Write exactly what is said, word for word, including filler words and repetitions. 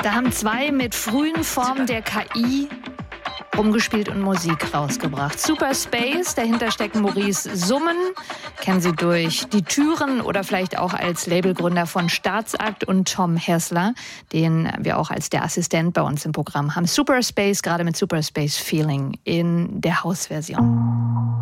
Da haben zwei mit frühen Formen der K I rumgespielt und Musik rausgebracht. Super Space, dahinter stecken Maurice Summen, kennen Sie durch Die Türen oder vielleicht auch als Labelgründer von Staatsakt, und Tom Hessler, den wir auch als der Assistent bei uns im Programm haben. Super Space, gerade mit Super Space Feeling in der Hausversion.